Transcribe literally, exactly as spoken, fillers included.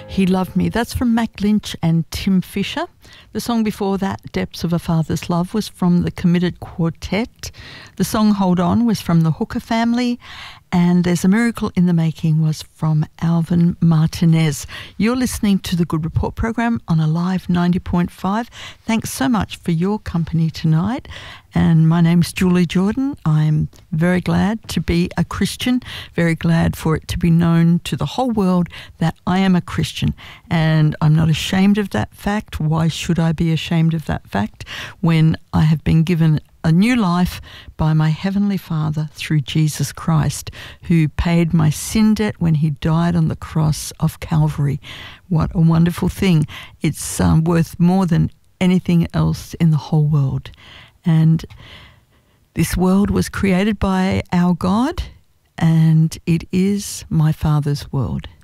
He Loved Me. That's from Mac Lynch and Tim Fisher. The song before that, Depths of a Father's Love, was from the Committed Quartet. The song Hold On was from the Hooker Family. And There's a Miracle in the Making was from Alvin Martinez. You're listening to the Good Report program on Alive ninety point five. Thanks so much for your company tonight. And my name's Julie Jordan. I'm very glad to be a Christian, very glad for it to be known to the whole world that I am a Christian. And I'm not ashamed of that fact. Why should I be ashamed of that fact when I have been given a new life by my Heavenly Father through Jesus Christ, who paid my sin debt when he died on the cross of Calvary. What a wonderful thing. It's um, worth more than anything else in the whole world. And this world was created by our God, and it is my Father's world.